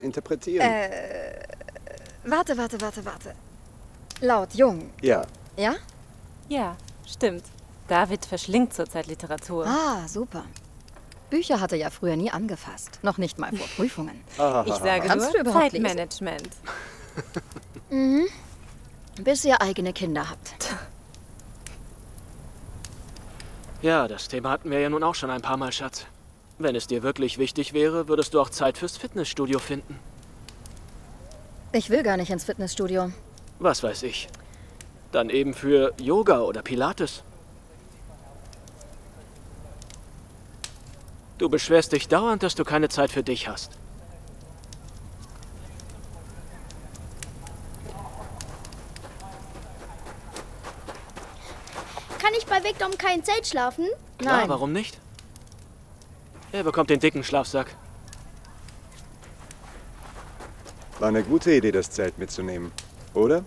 interpretieren. Warte. Laut Jung. Ja. Ja? Ja, stimmt. David verschlingt zurzeit Literatur. Ah, super. Bücher hat er ja früher nie angefasst. Noch nicht mal vor Prüfungen. Ich sage Kannst du nur überhaupt Zeitmanagement. Bis ihr eigene Kinder habt. Ja, das Thema hatten wir ja nun auch schon ein paar Mal, Schatz. Wenn es dir wirklich wichtig wäre, würdest du auch Zeit fürs Fitnessstudio finden. Ich will gar nicht ins Fitnessstudio. Was weiß ich. Dann eben für Yoga oder Pilates. Du beschwerst dich dauernd, dass du keine Zeit für dich hast. Kann ich bei Victor kein Zelt schlafen? Klar, Nein. warum nicht? Er bekommt den dicken Schlafsack. War eine gute Idee, das Zelt mitzunehmen, oder?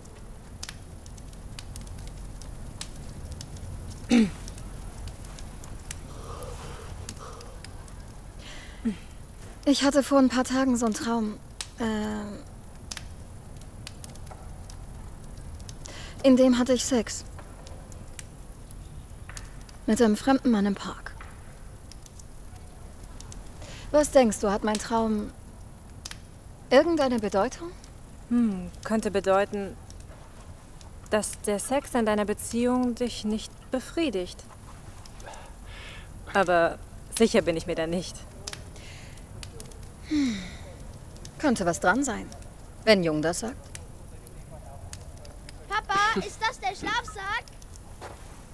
Ich hatte vor ein paar Tagen so einen Traum. In dem hatte ich Sex. Mit einem fremden Mann im Park. Was denkst du, hat mein Traum irgendeine Bedeutung? Könnte bedeuten, dass der Sex in deiner Beziehung dich nicht befriedigt. Aber sicher bin ich mir da nicht. Könnte was dran sein, wenn Jung das sagt. Papa, ist das der Schlafsack?